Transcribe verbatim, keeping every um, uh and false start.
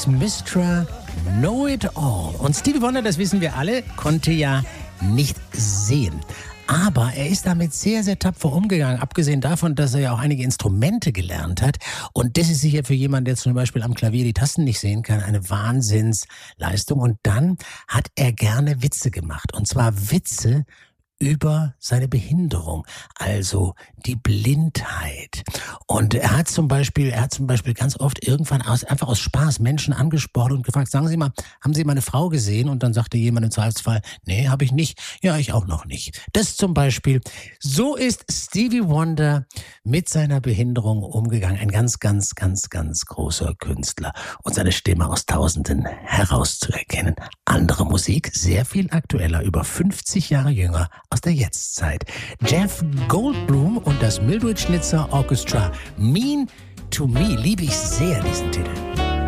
Mistra, Know It All. Und Stevie Wonder, das wissen wir alle, konnte ja nicht sehen. Aber er ist damit sehr, sehr tapfer umgegangen, abgesehen davon, dass er ja auch einige Instrumente gelernt hat. Und das ist sicher für jemanden, der zum Beispiel am Klavier die Tasten nicht sehen kann, eine Wahnsinnsleistung. Und dann hat er gerne Witze gemacht. Und zwar Witze über seine Behinderung, also die Blindheit. Und er hat zum Beispiel, er hat zum Beispiel ganz oft irgendwann aus, einfach aus Spaß Menschen angesprochen und gefragt, sagen Sie mal, haben Sie meine Frau gesehen? Und dann sagte jemand im Zweifelsfall, nee, habe ich nicht. Ja, ich auch noch nicht. Das zum Beispiel. So ist Stevie Wonder mit seiner Behinderung umgegangen. Ein ganz, ganz, ganz, ganz großer Künstler. Und seine Stimme aus Tausenden herauszuerkennen. Andere Musik, sehr viel aktueller, über fünfzig Jahre jünger, aus der Jetztzeit. Jeff Goldblum und das Mildred Schnitzer Orchestra. Mean to Me, liebe ich sehr, diesen Titel.